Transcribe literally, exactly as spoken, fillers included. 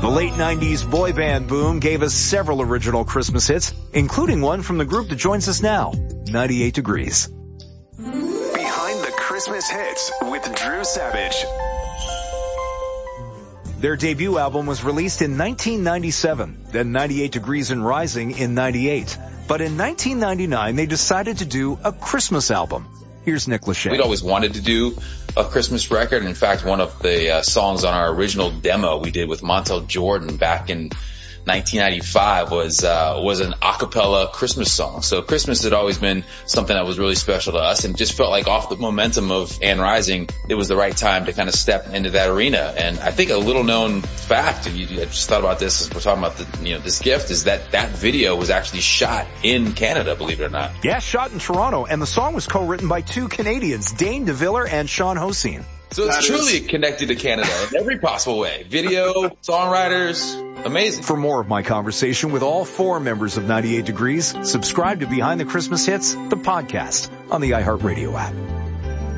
The late nineties boy band boom gave us several original Christmas hits, including one from the group that joins us now, ninety-eight Degrees. Behind the Christmas Hits with Drew Savage. Their debut album was released in nineteen ninety-seven, then ninety-eight Degrees and Rising in ninety-eight. But in nineteen ninety-nine, they decided to do a Christmas album. Here's Nick Lachey. We'd always wanted to do a Christmas record. In fact, one of the uh, songs on our original demo we did with Montel Jordan back in nineteen ninety-five was uh was an a cappella Christmas song. So Christmas had always been something that was really special to us, and just felt like off the momentum of And Rising, it was the right time to kind of step into that arena. And I think a little known fact, and you, I just thought about this as we're talking about the, you know, this gift, is that that video was actually shot in Canada, believe it or not. Yeah, shot in Toronto, and the song was co-written by two Canadians, Dane DeViller and Sean Hoseen. So it's That truly is- connected to Canada in every possible way. Video, songwriters, amazing. For more of my conversation with all four members of ninety-eight Degrees, subscribe to Behind the Christmas Hits, the podcast, on the iHeartRadio app.